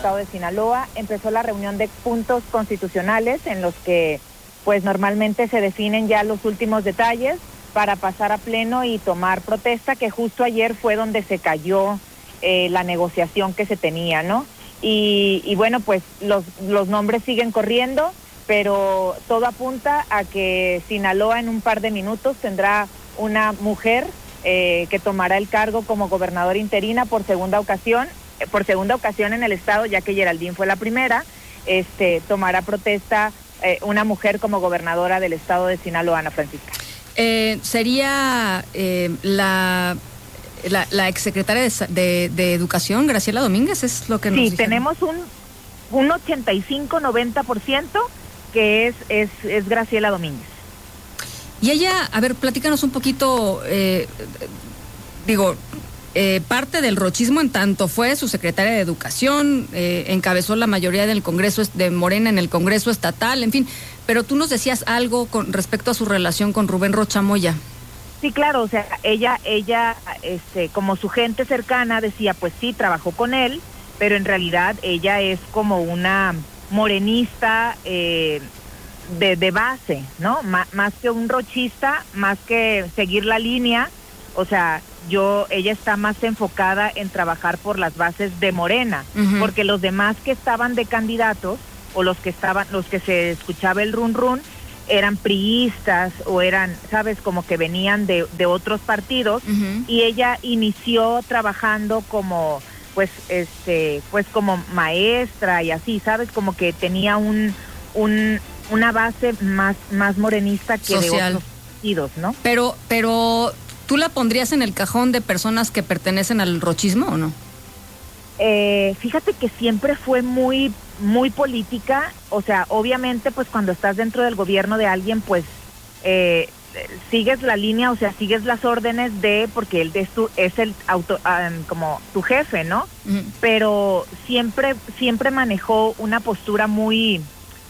estado de Sinaloa. Empezó la reunión de puntos constitucionales en los que pues normalmente se definen ya los últimos detalles para pasar a pleno y tomar protesta, que justo ayer fue donde se cayó la negociación que se tenía, ¿no? Y bueno, pues los nombres siguen corriendo, pero todo apunta a que Sinaloa en un par de minutos tendrá una mujer que tomará el cargo como gobernadora interina por segunda ocasión en el estado, ya que Geraldine fue la primera. Tomará protesta una mujer como gobernadora del estado de Sinaloa, Ana Francisca. Sería la exsecretaria de Educación, Graciela Domínguez, es lo que nos dijeron. Tenemos un 85-90% que es Graciela Domínguez. Y ella, a ver, platícanos un poquito, parte del rochismo en tanto fue su secretaria de Educación, encabezó la mayoría del Congreso de Morena en el Congreso Estatal, en fin, pero tú nos decías algo con respecto a su relación con Rubén Rocha Moya. Sí, claro, o sea, ella, como su gente cercana decía, pues sí, trabajó con él, pero en realidad ella es como una morenista de base, ¿no? Más que un rochista, más que seguir la línea, o sea, ella está más enfocada en trabajar por las bases de Morena, porque los demás que estaban de candidatos, o los que se escuchaba el run run, eran priistas o eran, sabes, como que venían de otros partidos, y ella inició trabajando como, pues como maestra y así, sabes, como que tenía una base más morenista que social, de otros partidos, ¿no? Pero ¿tú la pondrías en el cajón de personas que pertenecen al rochismo o no? Fíjate que siempre fue muy política, o sea, obviamente pues cuando estás dentro del gobierno de alguien, pues sigues la línea, o sea, sigues las órdenes porque él es el como tu jefe, ¿no? Pero siempre manejó una postura muy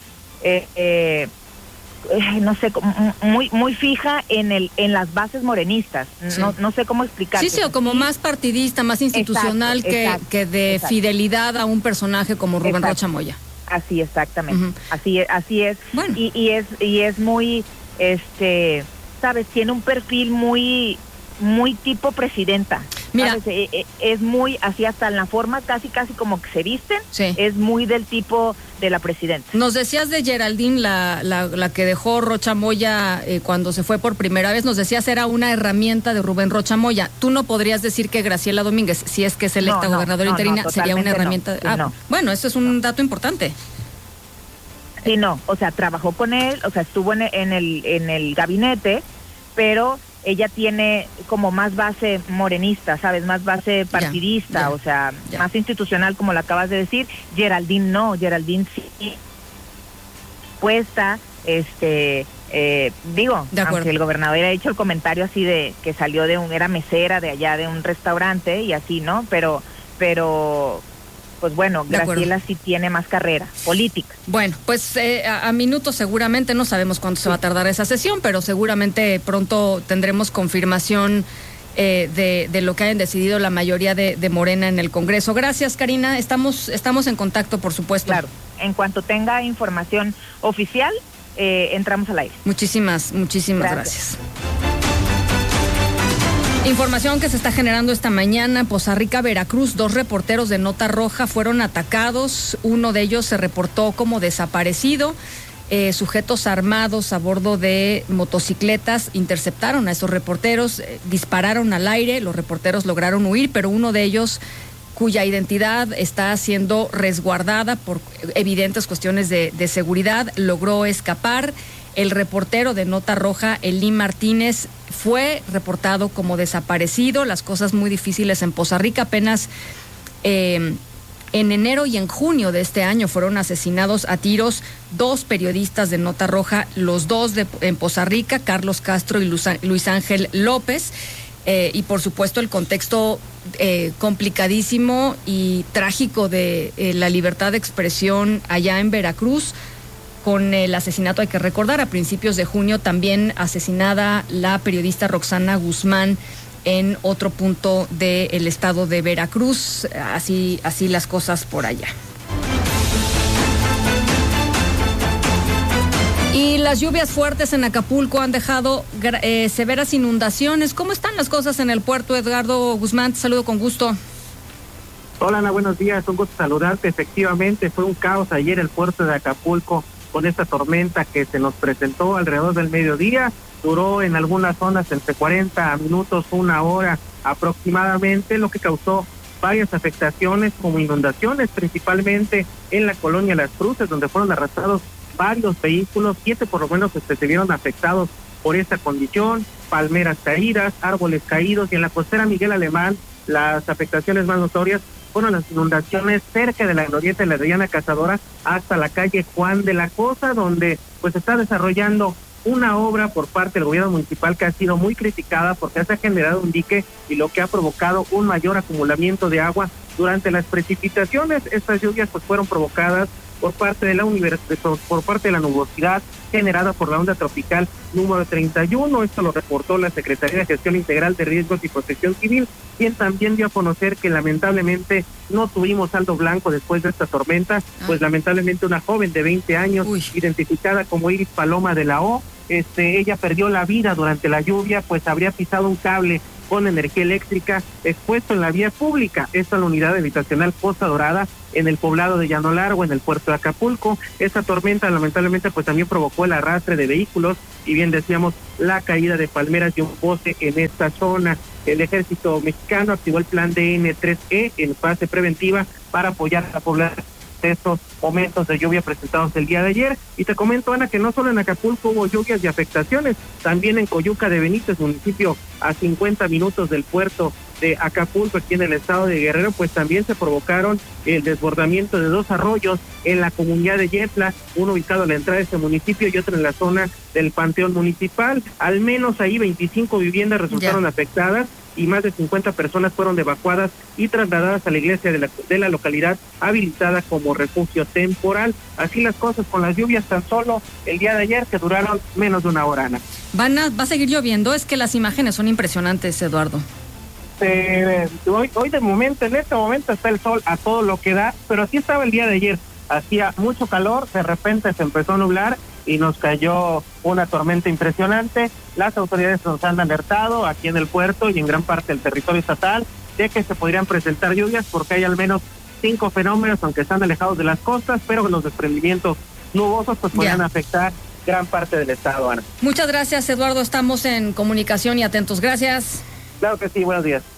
no sé, muy fija en las bases morenistas. Sí. No sé cómo explicar. Sí, o como más partidista, más institucional, que de fidelidad a un personaje como Rubén Rocha Moya. Así, exactamente. Así es. Bueno. Y es muy, sabes, tiene un perfil muy tipo presidenta. Mira, es muy así, hasta en la forma casi como que se visten, sí, es muy del tipo de la presidenta. Nos decías de Geraldine, la que dejó Rocha Moya cuando se fue por primera vez, nos decías era una herramienta de Rubén Rocha Moya. Tú no podrías decir que Graciela Domínguez, si es que es electa gobernadora interina, sería una herramienta. Bueno, eso es un dato importante. Sí, no, o sea, trabajó con él, o sea, estuvo en el gabinete, pero ella tiene como más base morenista, ¿sabes? Más base partidista, o sea, más institucional, como lo acabas de decir. Geraldine no, Geraldine sí puesta, aunque el gobernador ha hecho el comentario así de que salió era mesera de allá de un restaurante y así, ¿no? Pero pues bueno, Graciela sí tiene más carrera política. Bueno, pues a minutos seguramente, no sabemos cuánto se va a tardar esa sesión, pero seguramente pronto tendremos confirmación de lo que hayan decidido la mayoría de Morena en el Congreso. Gracias, Karina, estamos en contacto, por supuesto. Claro, en cuanto tenga información oficial, entramos al aire. Muchísimas gracias. Información que se está generando esta mañana, Poza Rica, Veracruz, 2 reporteros de Nota Roja fueron atacados, uno de ellos se reportó como desaparecido, sujetos armados a bordo de motocicletas interceptaron a esos reporteros, dispararon al aire, los reporteros lograron huir, pero uno de ellos, cuya identidad está siendo resguardada por evidentes cuestiones de seguridad, logró escapar. El reportero de Nota Roja, Elí Martínez, fue reportado como desaparecido. Las cosas muy difíciles en Poza Rica. Apenas en enero y en junio de este año fueron asesinados a tiros 2 periodistas de Nota Roja, los 2 en Poza Rica, Carlos Castro y Luis Ángel López. Y por supuesto el contexto complicadísimo y trágico de la libertad de expresión allá en Veracruz. Con el asesinato, hay que recordar, a principios de junio también asesinada la periodista Roxana Guzmán en otro punto del estado de Veracruz. Así las cosas por allá. Y las lluvias fuertes en Acapulco han dejado severas inundaciones. ¿Cómo están las cosas en el puerto? Edgardo Guzmán, te saludo con gusto. Hola Ana, buenos días, un gusto saludarte. Efectivamente, fue un caos ayer el puerto de Acapulco con esta tormenta que se nos presentó alrededor del mediodía. Duró en algunas zonas entre 40 minutos, una hora aproximadamente, lo que causó varias afectaciones como inundaciones, principalmente en la colonia Las Cruces, donde fueron arrastrados varios vehículos, 7 por lo menos se vieron afectados por esta condición, palmeras caídas, árboles caídos, y en la costera Miguel Alemán las afectaciones más notorias fueron las inundaciones cerca de la glorieta de la Adriana Cazadora hasta la calle Juan de la Cosa, donde pues está desarrollando una obra por parte del gobierno municipal que ha sido muy criticada porque se ha generado un dique y lo que ha provocado un mayor acumulamiento de agua durante las precipitaciones. Estas lluvias pues fueron provocadas por parte de la por parte de la nubosidad generada por la onda tropical número 31. Esto lo reportó la Secretaría de Gestión Integral de Riesgos y Protección Civil, quien también dio a conocer que lamentablemente no tuvimos saldo blanco después de esta tormenta, pues lamentablemente una joven de 20 años, identificada como Iris Paloma de la O, ella perdió la vida durante la lluvia, pues habría pisado un cable con energía eléctrica expuesto en la vía pública. Esta es la unidad habitacional Costa Dorada en el poblado de Llano Largo, en el puerto de Acapulco. Esta tormenta lamentablemente pues también provocó el arrastre de vehículos y bien decíamos la caída de palmeras y un poste en esta zona. El ejército mexicano activó el plan DN3E en fase preventiva para apoyar a la población de estos momentos de lluvia presentados el día de ayer. Y te comento, Ana, que no solo en Acapulco hubo lluvias y afectaciones, también en Coyuca de Benítez, municipio a 50 minutos del puerto de Acapulco, aquí en el estado de Guerrero, pues también se provocaron el desbordamiento de 2 arroyos en la comunidad de Yetla, uno ubicado a la entrada de este municipio y otro en la zona del Panteón Municipal. Al menos ahí 25 viviendas resultaron afectadas y más de 50 personas fueron evacuadas y trasladadas a la iglesia de la localidad habilitada como refugio temporal. Así las cosas con las lluvias tan solo el día de ayer, que duraron menos de una hora, Ana. ¿Va a seguir lloviendo? Es que las imágenes son impresionantes, Eduardo. Hoy de momento, en este momento está el sol a todo lo que da, pero así estaba el día de ayer. Hacía mucho calor, de repente se empezó a nublar y nos cayó una tormenta impresionante. Las autoridades nos han alertado aquí en el puerto y en gran parte del territorio estatal de que se podrían presentar lluvias porque hay al menos 5 fenómenos, aunque están alejados de las costas, pero los desprendimientos nubosos pues podrían afectar gran parte del estado, Ana. Muchas gracias, Eduardo. Estamos en comunicación y atentos. Gracias. Claro que sí, buenos días.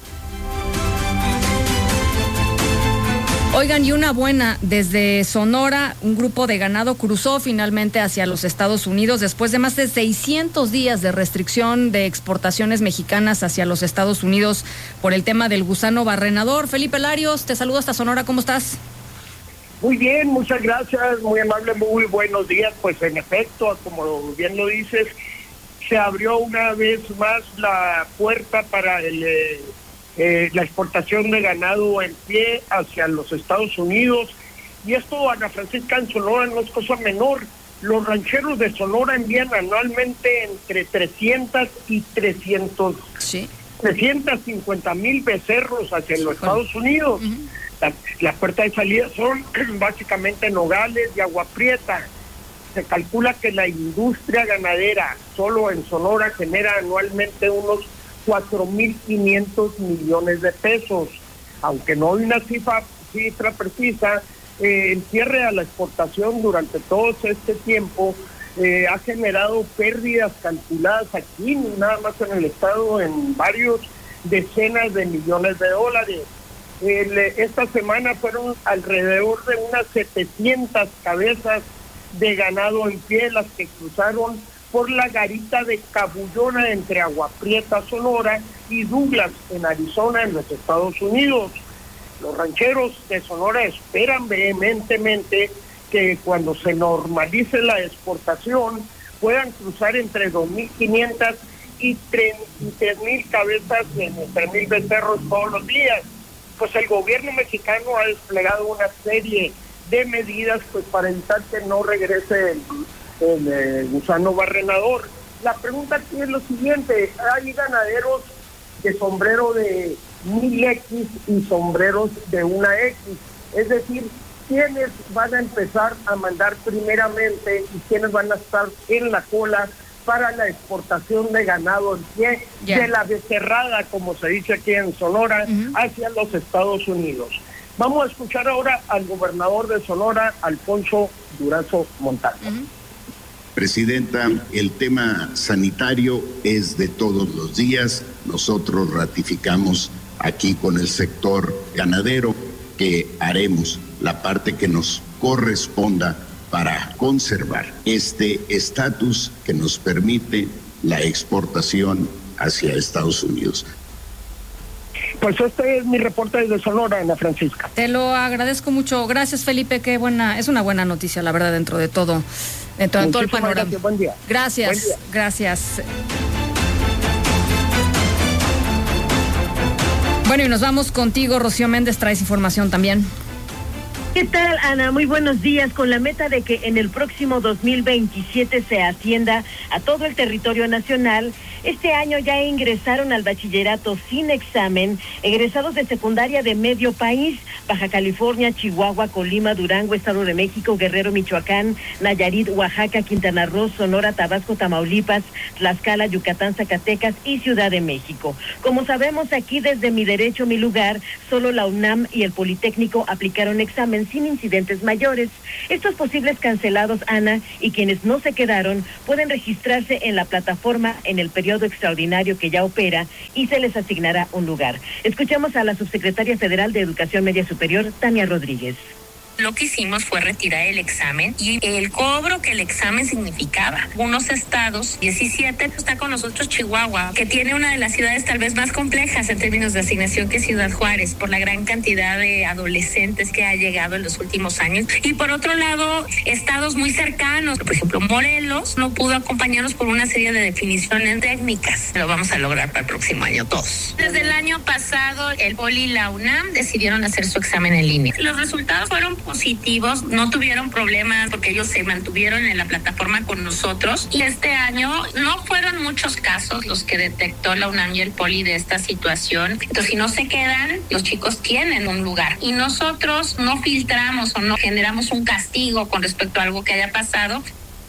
Oigan, y una buena, desde Sonora, un grupo de ganado cruzó finalmente hacia los Estados Unidos después de más de 600 días de restricción de exportaciones mexicanas hacia los Estados Unidos por el tema del gusano barrenador. Felipe Larios, te saludo hasta Sonora, ¿cómo estás? Muy bien, muchas gracias, muy amable, muy buenos días. Pues en efecto, como bien lo dices, se abrió una vez más la puerta para la exportación de ganado en pie hacia los Estados Unidos. Y esto, Ana Francisca, en Sonora no es cosa menor. Los rancheros de Sonora envían anualmente entre 300 y 350,000 becerros hacia los Estados Unidos. Las puertas de salida son básicamente Nogales y Agua Prieta. Se calcula que la industria ganadera solo en Sonora genera anualmente unos 4,500 millones de pesos. Aunque no hay una cifra precisa, el cierre a la exportación durante todo este tiempo ha generado pérdidas calculadas aquí, nada más en el estado, en varios decenas de millones de dólares. Esta semana fueron alrededor de unas 700 cabezas de ganado en pie las que cruzaron por la garita de Cabullona entre Agua Prieta, Sonora, y Douglas, en Arizona, en los Estados Unidos. Los rancheros de Sonora esperan vehementemente que cuando se normalice la exportación puedan cruzar entre 2,500 y 3,000 cabezas, 3,000 becerros todos los días. Pues el gobierno mexicano ha desplegado una serie de medidas pues para evitar que no regrese el gusano barrenador. La pregunta aquí es lo siguiente: hay ganaderos de sombrero de 1000X y sombreros de 1X, es decir, quiénes van a empezar a mandar primeramente y quiénes van a estar en la cola para la exportación de ganado en pie, de la becerrada, como se dice aquí en Sonora, hacia los Estados Unidos. Vamos a escuchar ahora al gobernador de Sonora, Alfonso Durazo Montalvo. Presidenta, el tema sanitario es de todos los días. Nosotros ratificamos aquí con el sector ganadero que haremos la parte que nos corresponda para conservar este estatus que nos permite la exportación hacia Estados Unidos. Pues este es mi reporte desde Sonora, Ana Francisca. Te lo agradezco mucho. Gracias, Felipe. Qué buena, es una buena noticia, la verdad, dentro de todo el panorama. Gracias, buen día. Gracias, buen día. Gracias. Bueno, y nos vamos contigo, Rocío Méndez, traes información también. ¿Qué tal, Ana? Muy buenos días. Con la meta de que en el próximo 2027 se atienda a todo el territorio nacional, este año ya ingresaron al bachillerato sin examen egresados de secundaria de medio país: Baja California, Chihuahua, Colima, Durango, Estado de México, Guerrero, Michoacán, Nayarit, Oaxaca, Quintana Roo, Sonora, Tabasco, Tamaulipas, Tlaxcala, Yucatán, Zacatecas y Ciudad de México. Como sabemos, aquí desde Mi Derecho, Mi Lugar, solo la UNAM y el Politécnico aplicaron examen sin incidentes mayores. Estos posibles cancelados, Ana, y quienes no se quedaron, pueden registrarse en la plataforma en el periodo extraordinario que ya opera y se les asignará un lugar. Escuchamos a la subsecretaria federal de Educación Media Superior, Tania Rodríguez. Lo que hicimos fue retirar el examen y el cobro que el examen significaba. Algunos estados, 17, está con nosotros Chihuahua, que tiene una de las ciudades tal vez más complejas en términos de asignación que Ciudad Juárez, por la gran cantidad de adolescentes que ha llegado en los últimos años. Y por otro lado, estados muy cercanos, por ejemplo, Morelos no pudo acompañarnos por una serie de definiciones técnicas. Lo vamos a lograr para el próximo año todos. Desde el año pasado, el Poli y la UNAM decidieron hacer su examen en línea. Los resultados fueron positivos, no tuvieron problemas porque ellos se mantuvieron en la plataforma con nosotros, y este año no fueron muchos casos los que detectó la UNAM y el Poli de esta situación. Entonces, si no se quedan, los chicos tienen un lugar y nosotros no filtramos o no generamos un castigo con respecto a algo que haya pasado.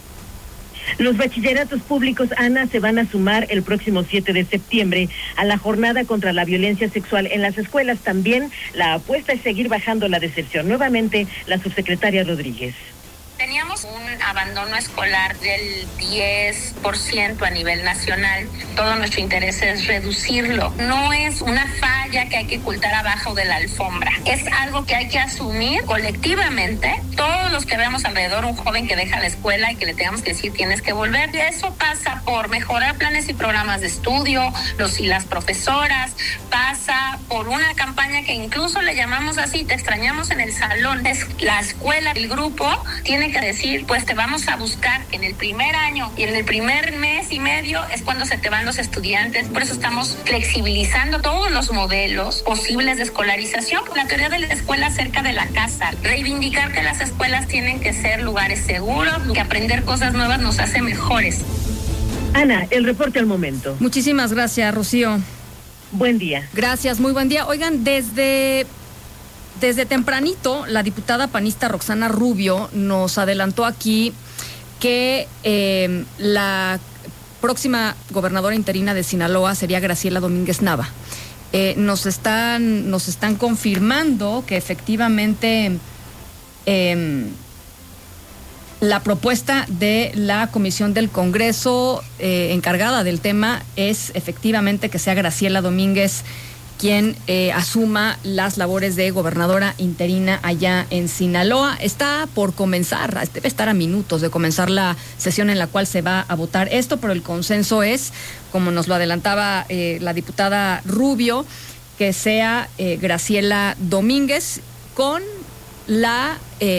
Los bachilleratos públicos, Ana, se van a sumar el próximo 7 de septiembre a la jornada contra la violencia sexual en las escuelas. También la apuesta es seguir bajando la deserción. Nuevamente, la subsecretaria Rodríguez. Teníamos un abandono escolar del 10% a nivel nacional. Todo nuestro interés es reducirlo. No es una falla que hay que ocultar abajo de la alfombra. Es algo que hay que asumir colectivamente. Todos los que vemos alrededor un joven que deja la escuela y que le tengamos que decir tienes que volver. Y eso pasa por mejorar planes y programas de estudio, los y las profesoras. Pasa por una campaña que incluso le llamamos así, te extrañamos en el salón. Es la escuela, el grupo tiene que decir, pues te vamos a buscar en el primer año y en el primer mes y medio es cuando se te van los estudiantes. Por eso estamos flexibilizando todos los modelos posibles de escolarización. La teoría de la escuela cerca de la casa, reivindicar que las escuelas tienen que ser lugares seguros, que aprender cosas nuevas nos hace mejores. Ana, el reporte al momento. Muchísimas gracias, Rocío. Buen día. Gracias, muy buen día. Oigan, desde tempranito, la diputada panista Roxana Rubio nos adelantó aquí que la próxima gobernadora interina de Sinaloa sería Graciela Domínguez Nava. Nos están confirmando que efectivamente la propuesta de la Comisión del Congreso encargada del tema es efectivamente que sea Graciela Domínguez quien asuma las labores de gobernadora interina allá en Sinaloa. Está por comenzar, debe estar a minutos de comenzar la sesión en la cual se va a votar esto, pero el consenso es, como nos lo adelantaba la diputada Rubio, que sea Graciela Domínguez con la,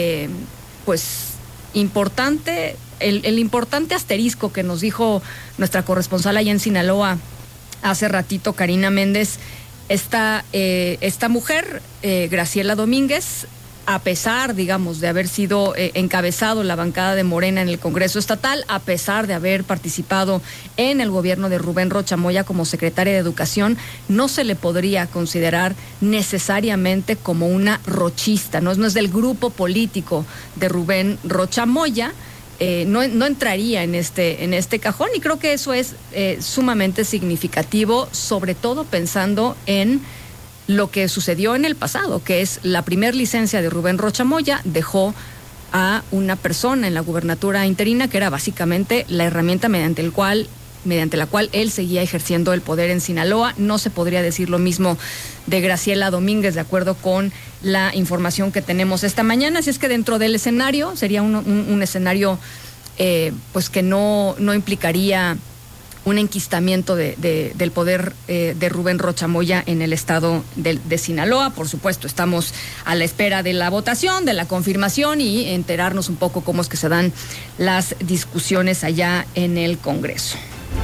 importante, el importante asterisco que nos dijo nuestra corresponsal allá en Sinaloa hace ratito, Karina Méndez. Esta mujer, Graciela Domínguez, a pesar, digamos, de haber sido encabezado la bancada de Morena en el Congreso Estatal, a pesar de haber participado en el gobierno de Rubén Rocha Moya como secretaria de Educación, no se le podría considerar necesariamente como una rochista, no es del grupo político de Rubén Rocha Moya. No entraría en este cajón, y creo que eso es sumamente significativo, sobre todo pensando en lo que sucedió en el pasado, que es la primer licencia de Rubén Rocha Moya dejó a una persona en la gubernatura interina que era básicamente la herramienta mediante la cual él seguía ejerciendo el poder en Sinaloa. No se podría decir lo mismo de Graciela Domínguez, de acuerdo con la información que tenemos esta mañana. Así es que dentro del escenario, sería un escenario pues que no implicaría un enquistamiento del poder de Rubén Rocha Moya en el estado de Sinaloa. Por supuesto, estamos a la espera de la votación, de la confirmación y enterarnos un poco cómo es que se dan las discusiones allá en el Congreso.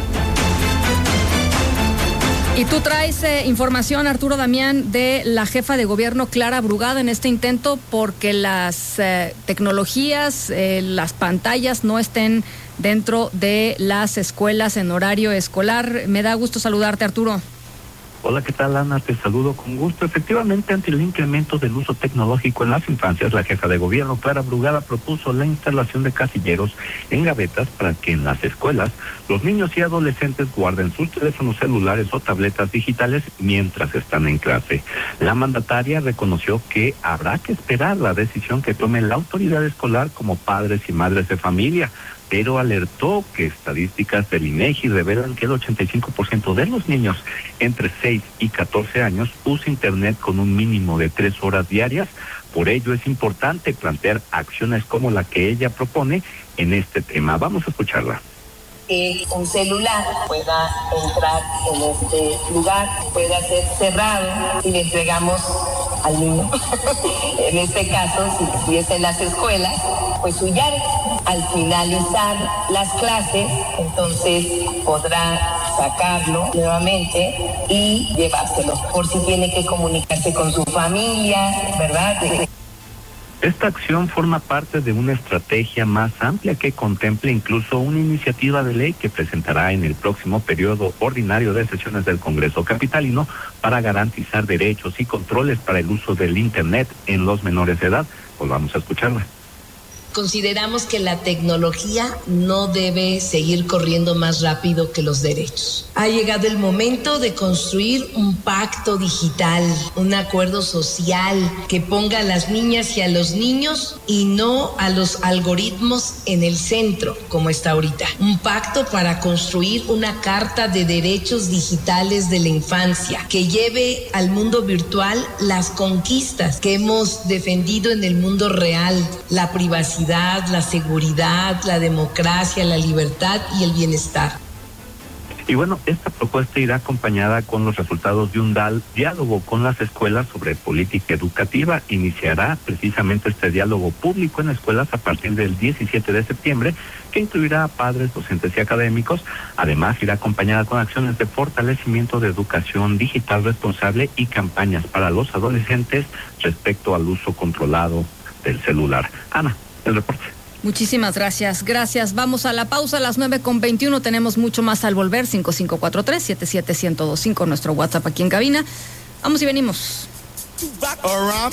Y tú traes información, Arturo Damián, de la jefa de gobierno Clara Brugada en este intento porque las tecnologías, las pantallas no estén dentro de las escuelas en horario escolar. Me da gusto saludarte, Arturo. Hola, ¿qué tal, Ana? Te saludo con gusto. Efectivamente, ante el incremento del uso tecnológico en las infancias, la jefa de gobierno, Clara Brugada, propuso la instalación de casilleros en gavetas para que en las escuelas los niños y adolescentes guarden sus teléfonos celulares o tabletas digitales mientras están en clase. La mandataria reconoció que habrá que esperar la decisión que tome la autoridad escolar como padres y madres de familia, pero alertó que estadísticas del INEGI revelan que el 85% de los niños entre 6 y 14 años usa Internet con un mínimo de 3 horas diarias. Por ello es importante plantear acciones como la que ella propone en este tema. Vamos a escucharla. Que un celular pueda entrar en este lugar, pueda ser cerrado y le entregamos al niño. En este caso, si es en las escuelas, pues su llave. Al finalizar las clases, entonces podrá sacarlo nuevamente y llevárselo, por si tiene que comunicarse con su familia, ¿verdad? Esta acción forma parte de una estrategia más amplia que contempla incluso una iniciativa de ley que presentará en el próximo periodo ordinario de sesiones del Congreso capitalino para garantizar derechos y controles para el uso del Internet en los menores de edad. Pues vamos a escucharla. Consideramos que la tecnología no debe seguir corriendo más rápido que los derechos. Ha llegado el momento de construir un pacto digital, un acuerdo social que ponga a las niñas y a los niños y no a los algoritmos en el centro, como está ahorita. Un pacto para construir una carta de derechos digitales de la infancia que lleve al mundo virtual las conquistas que hemos defendido en el mundo real, la privacidad, la seguridad, la democracia, la libertad y el bienestar. Y bueno, esta propuesta irá acompañada con los resultados de un diálogo con las escuelas sobre política educativa. Iniciará precisamente este diálogo público en escuelas a partir del 17 de septiembre, que incluirá a padres, docentes y académicos. Además, irá acompañada con acciones de fortalecimiento de educación digital responsable y campañas para los adolescentes respecto al uso controlado del celular. Ana, el reporte. Muchísimas gracias. Vamos a la pausa a las 9:21. Tenemos mucho más al volver. 5543-77125, nuestro WhatsApp aquí en cabina. Vamos y venimos.